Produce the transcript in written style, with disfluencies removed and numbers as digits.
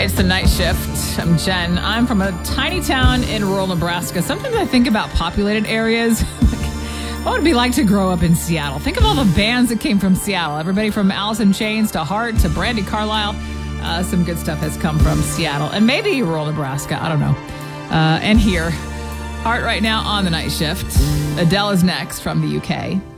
It's the night shift. I'm Jen. I'm from a tiny town in rural Nebraska. Sometimes I think about populated areas. What would it be like to grow up in Seattle? Think of all the bands that came from Seattle. Everybody from Alice in Chains to Heart to Brandy Carlisle. Some good stuff has come from Seattle and maybe rural Nebraska. I don't know. And here, Heart right now on the night shift. Adele is next from the UK.